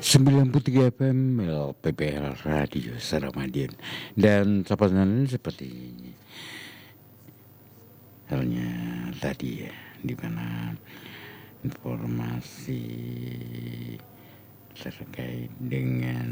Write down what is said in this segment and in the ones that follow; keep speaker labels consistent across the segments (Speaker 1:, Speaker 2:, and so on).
Speaker 1: 93 FM PPL Radio Saramadion. Dan sahabat nelayan, seperti halnya tadi ya, di mana informasi terkait dengan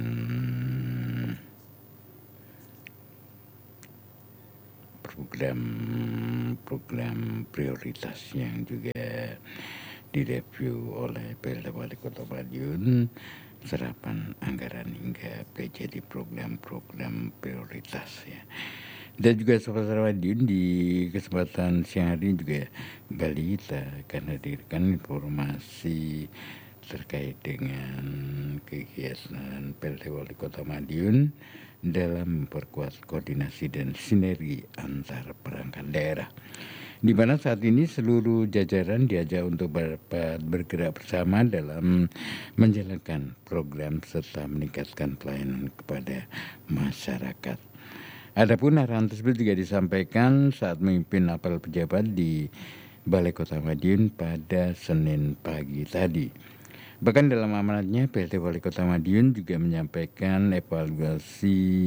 Speaker 1: program prioritas yang juga direview oleh PLT Wali Kota Madiun, serapan anggaran hingga menjadi program-program prioritas ya. Dan juga Sobat Madiun, di kesempatan siang hari juga kembali kita akan hadirkan informasi terkait dengan kegiatan PLT Wali Kota Madiun dalam memperkuat koordinasi dan sinergi antar perangkat daerah, di mana saat ini seluruh jajaran diajak untuk bergerak bersama dalam menjalankan program serta meningkatkan pelayanan kepada masyarakat. Adapun arahan tersebut juga disampaikan saat memimpin apel pejabat di Balai Kota Madiun pada Senin pagi tadi. Bahkan dalam amanatnya, PLT Wali Kota Madiun juga menyampaikan evaluasi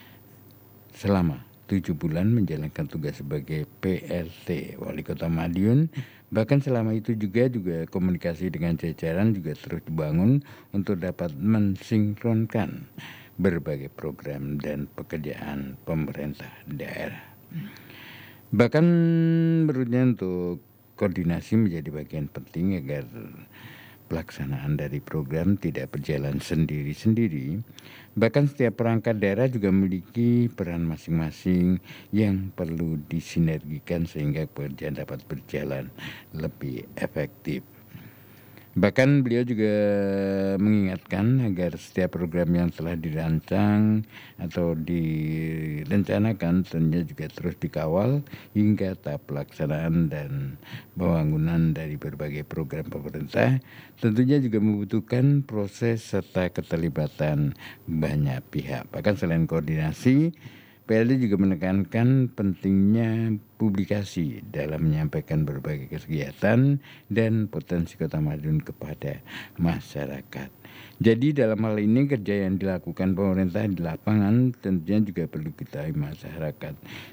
Speaker 1: selama 7 bulan menjalankan tugas sebagai PLT Wali Kota Madiun. Bahkan selama itu juga komunikasi dengan jajaran juga terus dibangun untuk dapat mensinkronkan berbagai program dan pekerjaan pemerintah daerah. Bahkan menurutnya untuk koordinasi menjadi bagian penting agar pelaksanaan dari program tidak berjalan sendiri-sendiri. Bahkan setiap perangkat daerah juga memiliki peran masing-masing yang perlu disinergikan sehingga pekerjaan dapat berjalan lebih efektif. Bahkan beliau juga mengingatkan agar setiap program yang telah dirancang atau direncanakan tentunya juga terus dikawal hingga tahap pelaksanaan dan pembangunan dari berbagai program pemerintah. Tentunya juga membutuhkan proses serta keterlibatan banyak pihak. Bahkan selain koordinasi, PLT juga menekankan pentingnya publikasi dalam menyampaikan berbagai kegiatan dan potensi Kota Madiun kepada masyarakat. Jadi dalam hal ini kerja yang dilakukan pemerintah di lapangan tentunya juga perlu diketahui masyarakat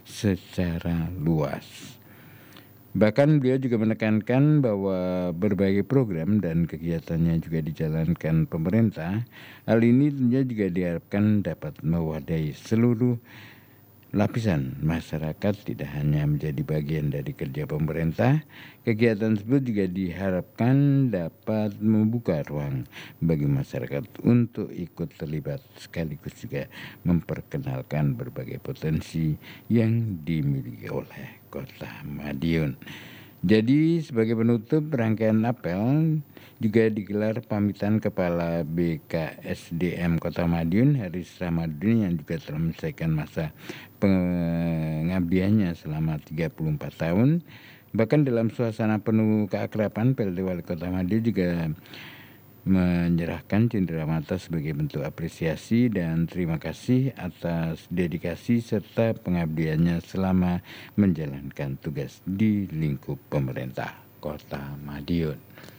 Speaker 1: secara luas. Bahkan beliau juga menekankan bahwa berbagai program dan kegiatannya juga dijalankan pemerintah. Hal ini tentunya juga diharapkan dapat mewadahi seluruh lapisan masyarakat, tidak hanya menjadi bagian dari kerja pemerintah. Kegiatan tersebut juga diharapkan dapat membuka ruang bagi masyarakat untuk ikut terlibat sekaligus juga memperkenalkan berbagai potensi yang dimiliki oleh Kota Madiun. Jadi sebagai penutup rangkaian apel juga digelar pamitan Kepala BKSDM Kota Madiun Haris Ramadhin yang juga telah menyelesaikan masa pengabdiannya selama 34 tahun. Bahkan dalam suasana penuh keakraban, PLT Wali Kota Madiun juga menyerahkan cenderamata sebagai bentuk apresiasi dan terima kasih atas dedikasi serta pengabdiannya selama menjalankan tugas di lingkup pemerintah Kota Madiun.